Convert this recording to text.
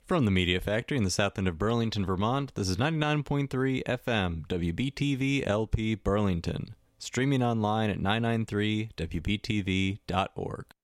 From the Media Factory in the south end of Burlington, Vermont, this is 99.3 FM, WBTV LP Burlington, streaming online at 993wbtv.org.